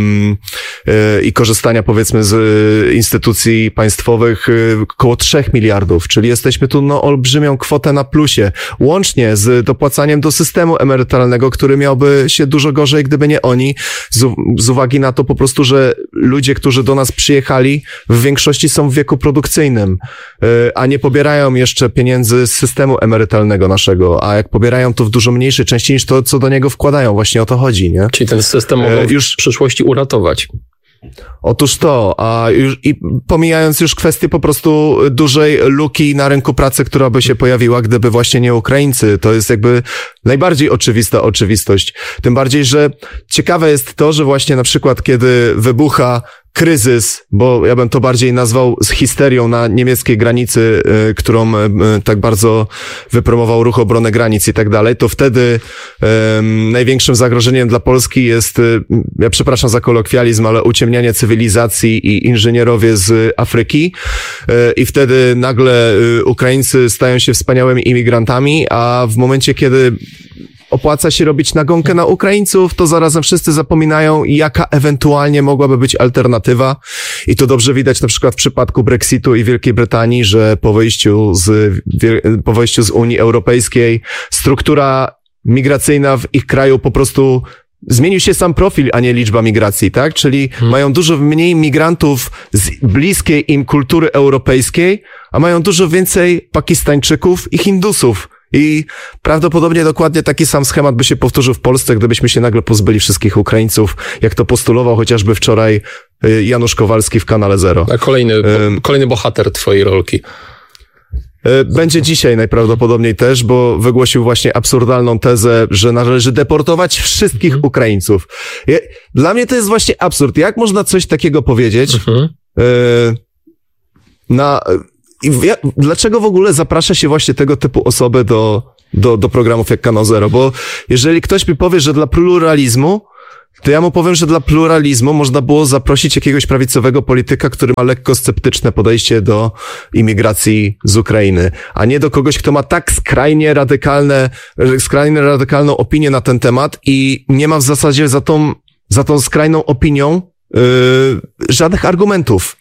y, y, i korzystania, powiedzmy, z y, instytucji państwowych y, około trzech miliardów, czyli jesteśmy tu no olbrzymią kwotę na plusie, łącznie z dopłacaniem do systemu emerytalnego, który miałby się dużo gorzej, gdyby nie oni, z, z uwagi na to po prostu, że ludzie, którzy do nas przyjechali, w większości są w wieku produkcyjnym, a nie pobierają jeszcze pieniędzy z systemu emerytalnego naszego, a jak pobierają, to w dużo mniejszej części niż to, co do niego wkładają. Właśnie o to chodzi, nie? Czyli ten system mogą już w przyszłości uratować. Otóż to, a już i pomijając już kwestię po prostu dużej luki na rynku pracy, która by się pojawiła, gdyby właśnie nie Ukraińcy, to jest jakby najbardziej oczywista oczywistość. Tym bardziej, że ciekawe jest to, że właśnie na przykład kiedy wybucha kryzys, bo ja bym to bardziej nazwał z histerią na niemieckiej granicy, y, którą y, tak bardzo wypromował Ruch Obrony Granic i tak dalej, to wtedy y, największym zagrożeniem dla Polski jest, y, ja przepraszam za kolokwializm, ale uciemnianie cywilizacji i inżynierowie z Afryki y, i wtedy nagle y, Ukraińcy stają się wspaniałymi imigrantami, a w momencie, kiedy opłaca się robić nagonkę na Ukraińców, to zarazem wszyscy zapominają, jaka ewentualnie mogłaby być alternatywa. I to dobrze widać na przykład w przypadku Brexitu i Wielkiej Brytanii, że po wyjściu z, po wyjściu z Unii Europejskiej struktura migracyjna w ich kraju po prostu zmienił się sam profil, a nie liczba migracji, tak? Czyli hmm. mają dużo mniej migrantów z bliskiej im kultury europejskiej, a mają dużo więcej Pakistańczyków i Hindusów. I prawdopodobnie dokładnie taki sam schemat by się powtórzył w Polsce, gdybyśmy się nagle pozbyli wszystkich Ukraińców, jak to postulował chociażby wczoraj Janusz Kowalski w Kanale Zero. A kolejny, um, kolejny bohater twojej rolki. Będzie dzisiaj najprawdopodobniej też, bo wygłosił właśnie absurdalną tezę, że należy deportować wszystkich mhm. Ukraińców. Dla mnie to jest właśnie absurd. Jak można coś takiego powiedzieć? Mhm. Na... Ja, dlaczego w ogóle zaprasza się właśnie tego typu osoby do, do, do programów jak Kanał Zero? Bo jeżeli ktoś mi powie, że dla pluralizmu, to ja mu powiem, że dla pluralizmu można było zaprosić jakiegoś prawicowego polityka, który ma lekko sceptyczne podejście do imigracji z Ukrainy, a nie do kogoś, kto ma tak skrajnie radykalne, skrajnie radykalną opinię na ten temat i nie ma w zasadzie za tą, za tą skrajną opinią yy, żadnych argumentów.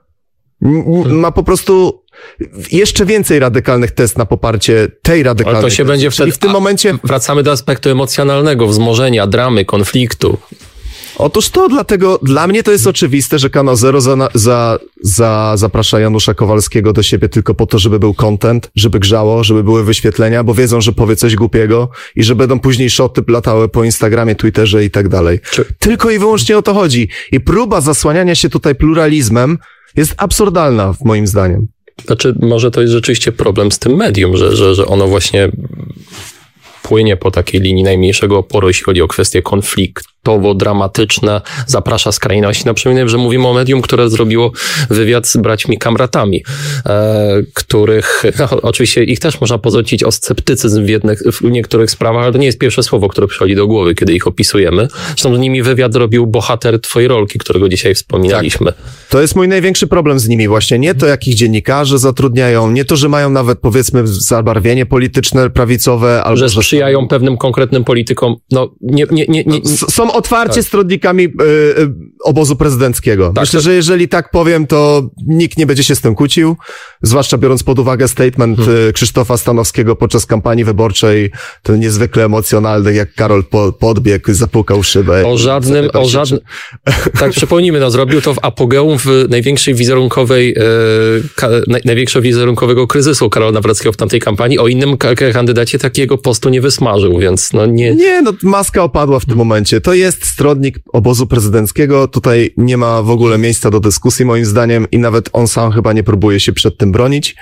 Ma po prostu jeszcze więcej radykalnych test na poparcie tej radykalnej Ale to się testy. będzie wtedy, w tym momencie wracamy do aspektu emocjonalnego, wzmożenia, dramy, konfliktu. Otóż to dlatego, dla mnie to jest oczywiste, że Kanał Zero za, za, za, zaprasza Janusza Kowalskiego do siebie tylko po to, żeby był content, żeby grzało, żeby były wyświetlenia, bo wiedzą, że powie coś głupiego i że będą później shoty latały po Instagramie, Twitterze i tak dalej. Czy... Tylko i wyłącznie o to chodzi. I próba zasłaniania się tutaj pluralizmem jest absurdalna, moim zdaniem. Znaczy, może to jest rzeczywiście problem z tym medium, że, że, że ono właśnie płynie po takiej linii najmniejszego oporu, jeśli chodzi o kwestie konfliktowo-dramatyczne, zaprasza skrajności. No przypominam, że mówimy o medium, które zrobiło wywiad z braćmi Kamratami, e, których, no, oczywiście ich też można pozwolić o sceptycyzm w, jednych, w niektórych sprawach, ale to nie jest pierwsze słowo, które przychodzi do głowy, kiedy ich opisujemy. Zresztą z nimi wywiad zrobił bohater twojej rolki, którego dzisiaj wspominaliśmy. Tak. To jest mój największy problem z nimi właśnie. Nie to, jakich dziennikarzy zatrudniają, nie to, że mają nawet, powiedzmy, zabarwienie polityczne, prawicowe, albo że sprzyjają pewnym konkretnym politykom. No, nie, nie, nie, nie. Są otwarcie tak. stronnikami y, y, obozu prezydenckiego. Tak, Myślę, to... że jeżeli tak powiem, to nikt nie będzie się z tym kłócił, zwłaszcza biorąc pod uwagę statement hmm. Krzysztofa Stanowskiego podczas kampanii wyborczej, ten niezwykle emocjonalny, jak Karol po, podbiegł, zapukał szybę. O żadnym, o żadnym, tak przypomnijmy, no, zrobił to w apogeum w największej wizerunkowej, e, ka, naj, największego wizerunkowego kryzysu Karola Nawrockiego w tamtej kampanii. O innym k- kandydacie takiego postu nie wysmażył, więc no nie... Nie, no maska opadła w tym momencie. To jest stronnik obozu prezydenckiego. Tutaj nie ma w ogóle miejsca do dyskusji, moim zdaniem, i nawet on sam chyba nie próbuje się przed tym bronić.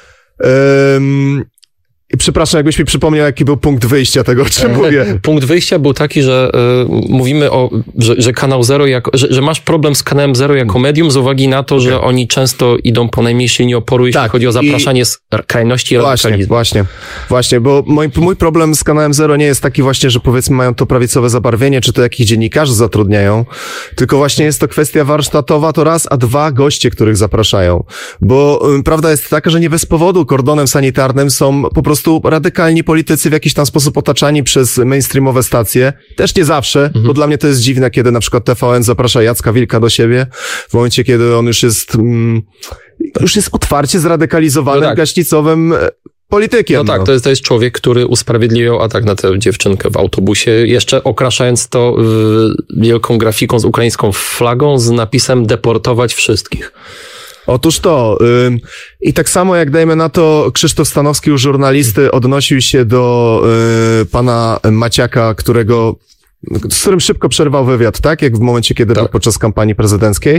Um, I przepraszam, jakbyś mi przypomniał, jaki był punkt wyjścia tego, o czym mówię. Punkt wyjścia był taki, że y, mówimy o, że, że Kanał Zero, jako, że, że masz problem z Kanałem Zero jako medium z uwagi na to, że oni często idą po najmniejszej linii oporu, jeśli tak, chodzi o zapraszanie z krajności i radykalizmu. Właśnie, właśnie, bo mój, mój problem z Kanałem Zero nie jest taki właśnie, że powiedzmy mają to prawicowe zabarwienie, czy to jakich dziennikarzy zatrudniają, tylko właśnie jest to kwestia warsztatowa, to raz, a dwa goście, których zapraszają. Bo y, prawda jest taka, że nie bez powodu kordonem sanitarnym są po prostu prostu radykalni politycy w jakiś tam sposób otaczani przez mainstreamowe stacje. Też nie zawsze, mhm. bo dla mnie to jest dziwne, kiedy na przykład T V N zaprasza Jacka Wilka do siebie, w momencie, kiedy on już jest, mm, już jest otwarcie zradykalizowanym, no tak. gaśnicowym politykiem. No tak, no. To, jest, to jest człowiek, który usprawiedliwiał atak na tę dziewczynkę w autobusie, jeszcze okraszając to y, wielką grafiką z ukraińską flagą z napisem deportować wszystkich. Otóż to. Yy, I tak samo jak dajmy na to, Krzysztof Stanowski u żurnalisty odnosił się do yy, pana Maciaka, którego, z którym szybko przerwał wywiad, tak? Jak w momencie, kiedy tak. był podczas kampanii prezydenckiej.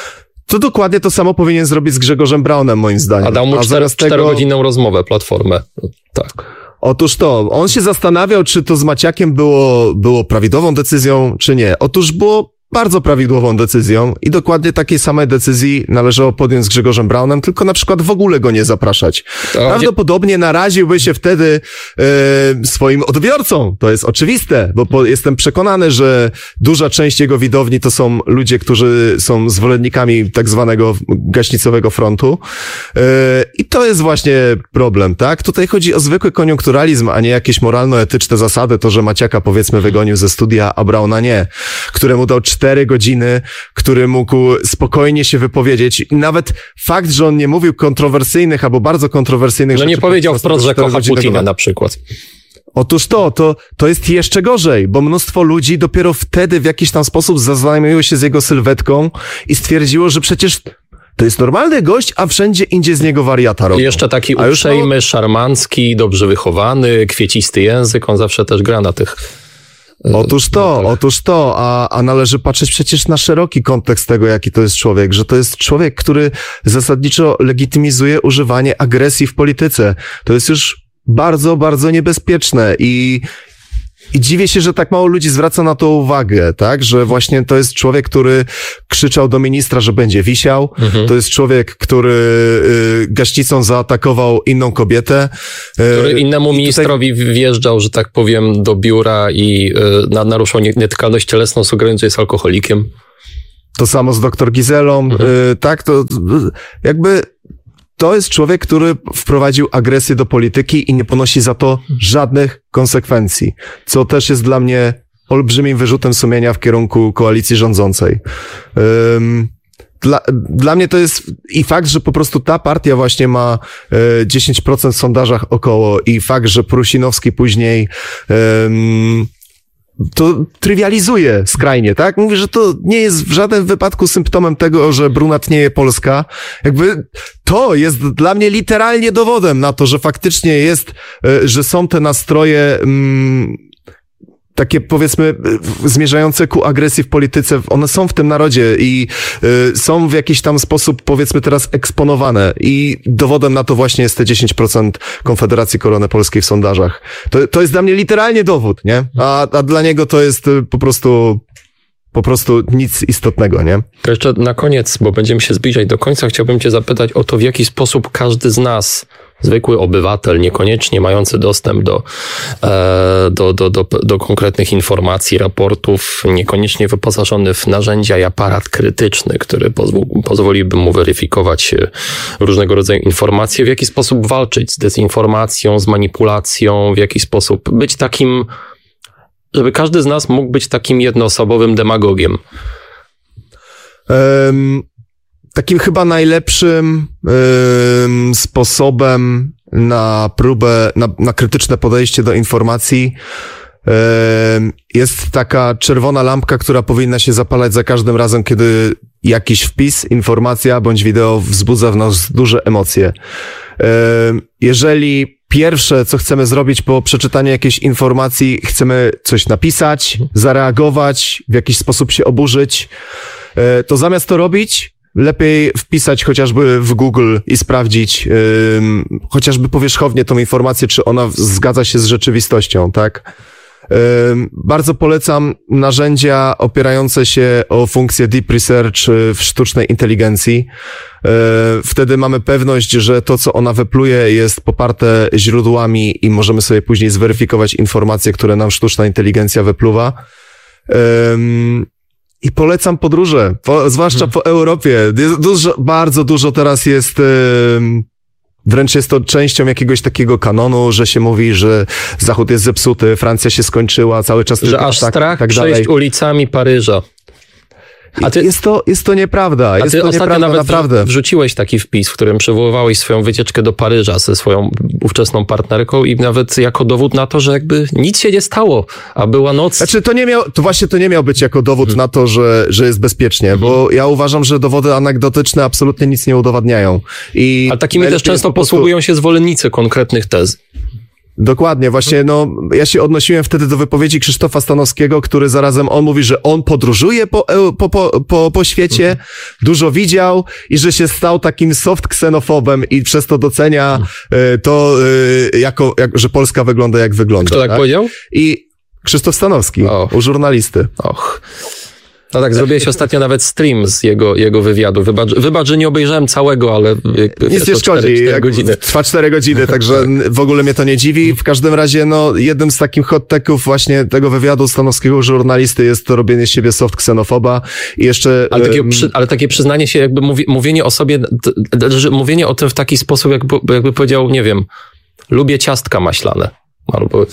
To dokładnie to samo powinien zrobić z Grzegorzem Braunem, moim zdaniem. A dał mu czterogodzinną tego... rozmowę, Platformę. Tak. Otóż to, on się zastanawiał, czy to z Maciakiem było, było prawidłową decyzją, czy nie. Otóż było bardzo prawidłową decyzją i dokładnie takiej samej decyzji należało podjąć z Grzegorzem Braunem, tylko na przykład w ogóle go nie zapraszać. To Prawdopodobnie gdzie... naraziłby się wtedy e, swoim odbiorcom. To jest oczywiste, bo po, jestem przekonany, że duża część jego widowni to są ludzie, którzy są zwolennikami tak zwanego gaśnicowego frontu. E, I to jest właśnie problem, tak? Tutaj chodzi o zwykły koniunkturalizm, a nie jakieś moralno-etyczne zasady, to, że Maciaka powiedzmy wygonił ze studia, a Brauna nie, któremu dał cztery godziny, który mógł spokojnie się wypowiedzieć. I nawet fakt, że on nie mówił kontrowersyjnych albo bardzo kontrowersyjnych no rzeczy. No nie powiedział wprost, że kocha Putina na przykład. Otóż to, to, to jest jeszcze gorzej, bo mnóstwo ludzi dopiero wtedy w jakiś tam sposób zaznajomiło się z jego sylwetką i stwierdziło, że przecież to jest normalny gość, a wszędzie indziej z niego wariata robią. I jeszcze taki a już uprzejmy, no... szarmancki, dobrze wychowany, kwiecisty język, on zawsze też gra na tych... Otóż to, otóż to, a, a należy patrzeć przecież na szeroki kontekst tego, jaki to jest człowiek, że to jest człowiek, który zasadniczo legitymizuje używanie agresji w polityce. To jest już bardzo, bardzo niebezpieczne i I dziwię się, że tak mało ludzi zwraca na to uwagę, tak? Że właśnie to jest człowiek, który krzyczał do ministra, że będzie wisiał. Mhm. To jest człowiek, który y, gaśnicą zaatakował inną kobietę. Y, który innemu ministrowi tutaj... wjeżdżał, że tak powiem, do biura i y, naruszał nietykalność cielesną, sugerując, że jest alkoholikiem. To samo z doktor Gizelą, mhm. y, tak? To jakby... To jest człowiek, który wprowadził agresję do polityki i nie ponosi za to żadnych konsekwencji, co też jest dla mnie olbrzymim wyrzutem sumienia w kierunku koalicji rządzącej. Um, dla, dla mnie to jest i fakt, że po prostu ta partia właśnie ma e, dziesięć procent w sondażach około i fakt, że Prusinowski później um, to trywializuje skrajnie, tak? Mówi, że to nie jest w żadnym wypadku symptomem tego, że brunatnieje Polska. Jakby to jest dla mnie literalnie dowodem na to, że faktycznie jest, że są te nastroje mm, takie powiedzmy zmierzające ku agresji w polityce, one są w tym narodzie i y, są w jakiś tam sposób powiedzmy teraz eksponowane i dowodem na to właśnie jest te dziesięć procent Konfederacji Korony Polskiej w sondażach. To, to jest dla mnie literalnie dowód, nie? A, a dla niego to jest po prostu po prostu nic istotnego, nie? To jeszcze na koniec, bo będziemy się zbliżać do końca, chciałbym cię zapytać o to, w jaki sposób każdy z nas, zwykły obywatel, niekoniecznie mający dostęp do, do, do, do, do konkretnych informacji, raportów, niekoniecznie wyposażony w narzędzia i aparat krytyczny, który pozwól, pozwoliłby mu weryfikować różnego rodzaju informacje, w jaki sposób walczyć z dezinformacją, z manipulacją, w jaki sposób być takim, żeby każdy z nas mógł być takim jednoosobowym demagogiem. Um. Takim chyba najlepszym y, sposobem na próbę, na, na krytyczne podejście do informacji y, jest taka czerwona lampka, która powinna się zapalać za każdym razem, kiedy jakiś wpis, informacja bądź wideo wzbudza w nas duże emocje. Y, jeżeli pierwsze, co chcemy zrobić po przeczytaniu jakiejś informacji, chcemy coś napisać, zareagować, w jakiś sposób się oburzyć, y, to zamiast to robić, lepiej wpisać chociażby w Google i sprawdzić yy, chociażby powierzchownie tą informację, czy ona zgadza się z rzeczywistością, tak? Yy, bardzo polecam narzędzia opierające się o funkcję Deep Research w sztucznej inteligencji. Yy, wtedy mamy pewność, że to, co ona wypluje, jest poparte źródłami i możemy sobie później zweryfikować informacje, które nam sztuczna inteligencja wypluwa. Yy, I polecam podróże, po, zwłaszcza hmm. po Europie. Jest dużo, bardzo dużo teraz jest, yy, wręcz jest to częścią jakiegoś takiego kanonu, że się mówi, że Zachód jest zepsuty, Francja się skończyła, cały czas... Że aż tak, strach tak przejść dalej. Ulicami Paryża. A ty, jest, to, jest to nieprawda. A jest ty to ostatnio nieprawda, nawet naprawdę. wrzuciłeś taki wpis, w którym przywoływałeś swoją wycieczkę do Paryża ze swoją ówczesną partnerką i nawet jako dowód na to, że jakby nic się nie stało, a była noc. Znaczy to nie miał, to właśnie to nie miał być jako dowód hmm. na to, że, że jest bezpiecznie, hmm. bo ja uważam, że dowody anegdotyczne absolutnie nic nie udowadniają. I ale takimi też często po prostu... posługują się zwolennicy konkretnych tez. Dokładnie, właśnie, no, ja się odnosiłem wtedy do wypowiedzi Krzysztofa Stanowskiego, który zarazem, on mówi, że on podróżuje po, po, po, po, po świecie, mhm. dużo widział i że się stał takim soft ksenofobem i przez to docenia mhm. y, to, y, jako, jak, że Polska wygląda jak wygląda. Kto tak, tak powiedział? I Krzysztof Stanowski, oh. u żurnalisty. Och. No tak, zrobiłeś ostatnio nawet stream z jego, jego wywiadu. Wybacz, wybacz, że nie obejrzałem całego, ale... Jakby, nic nie szkodzi, godziny. Trwa cztery godziny, także w ogóle mnie to nie dziwi. W każdym razie, no, jednym z takich hot techów właśnie tego wywiadu stanowskiego żurnalisty jest to robienie z siebie soft ksenofoba i jeszcze... Ale takie, przy, ale takie przyznanie się, jakby mówi, mówienie o sobie, że mówienie o tym w taki sposób, jakby, jakby powiedział, nie wiem, lubię ciastka maślane, albo...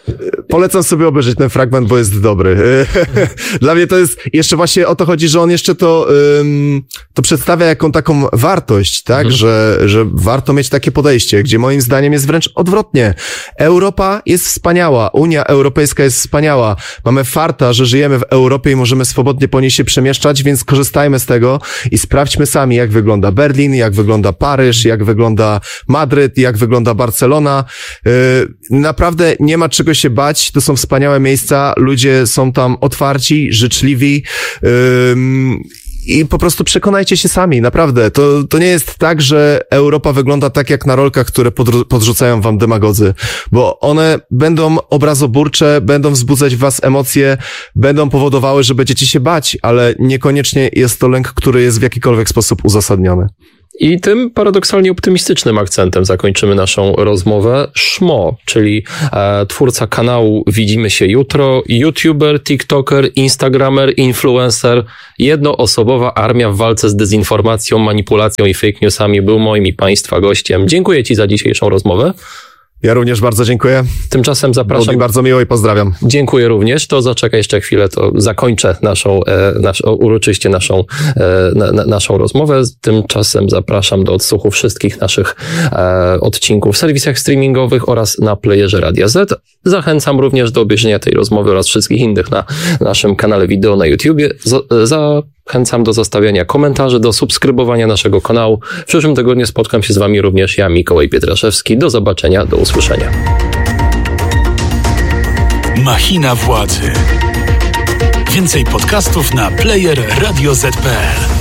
Polecam sobie obejrzeć ten fragment, bo jest dobry. Dla mnie to jest, jeszcze właśnie o to chodzi, że on jeszcze to, um, to przedstawia jaką taką wartość, tak, mhm. że, że warto mieć takie podejście, gdzie moim zdaniem jest wręcz odwrotnie. Europa jest wspaniała, Unia Europejska jest wspaniała. Mamy farta, że żyjemy w Europie i możemy swobodnie po niej się przemieszczać, więc korzystajmy z tego i sprawdźmy sami, jak wygląda Berlin, jak wygląda Paryż, jak wygląda Madryt, jak wygląda Barcelona. Yy, naprawdę nie ma czego się bać. To są wspaniałe miejsca, ludzie są tam otwarci, życzliwi yy, i po prostu przekonajcie się sami, naprawdę. To, to nie jest tak, że Europa wygląda tak jak na rolkach, które podru- podrzucają wam demagodzy, bo one będą obrazoburcze, będą wzbudzać w was emocje, będą powodowały, że będziecie się bać, ale niekoniecznie jest to lęk, który jest w jakikolwiek sposób uzasadniony. I tym paradoksalnie optymistycznym akcentem zakończymy naszą rozmowę. Szmo, czyli e, twórca kanału Widzimy się jutro, youtuber, tiktoker, instagramer, influencer, jednoosobowa armia w walce z dezinformacją, manipulacją i fake newsami był moim i Państwa gościem. Dziękuję Ci za dzisiejszą rozmowę. Ja również bardzo dziękuję. Tymczasem zapraszam. Było mi bardzo miło i pozdrawiam. Dziękuję również. To zaczekaj jeszcze chwilę, to zakończę naszą, e, nasz, uroczyście naszą, e, na, na, naszą rozmowę. Tymczasem zapraszam do odsłuchu wszystkich naszych e, odcinków w serwisach streamingowych oraz na playerze Radia Z. Zachęcam również do obejrzenia tej rozmowy oraz wszystkich innych na naszym kanale wideo na YouTubie. Z, za Zachęcam do zostawiania komentarzy, do subskrybowania naszego kanału. W przyszłym tygodniu spotkam się z Wami również ja, Mikołaj Pietraszewski. Do zobaczenia, do usłyszenia. Machina Władzy. Więcej podcastów na player radio zet kropka pe el.